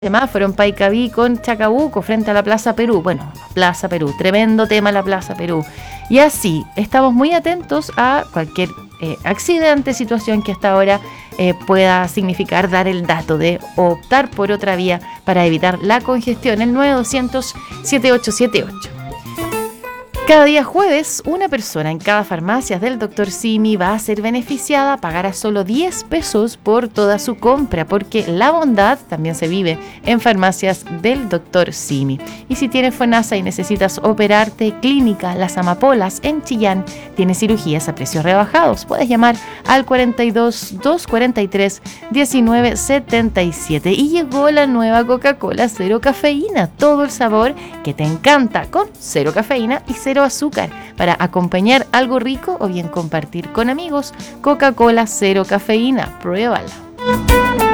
semáforo en Paicaví con Chacabuco frente a la Plaza Perú. Bueno, Plaza Perú, tremendo tema la Plaza Perú. Y así, estamos muy atentos a cualquier accidente, situación que hasta ahora pueda significar dar el dato de optar por otra vía para evitar la congestión. El 900-7878. Cada día jueves, una persona en cada farmacia del Dr. Simi va a ser beneficiada, pagará solo 10 pesos por toda su compra, porque la bondad también se vive en farmacias del Dr. Simi. Y si tienes FONASA y necesitas operarte, Clínica Las Amapolas en Chillán tiene cirugías a precios rebajados. Puedes llamar al 42-243-1977. Y llegó la nueva Coca-Cola Cero Cafeína, todo el sabor que te encanta, con cero cafeína y cero azúcar, para acompañar algo rico o bien compartir con amigos. Coca-Cola Cero Cafeína, pruébala.